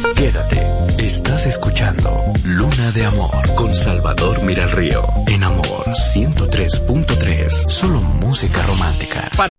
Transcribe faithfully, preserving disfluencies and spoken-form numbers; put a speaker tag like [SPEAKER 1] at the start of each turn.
[SPEAKER 1] Quédate, estás escuchando Luna de Amor con Salvador Miralrío en Amor ciento tres punto tres, solo música romántica.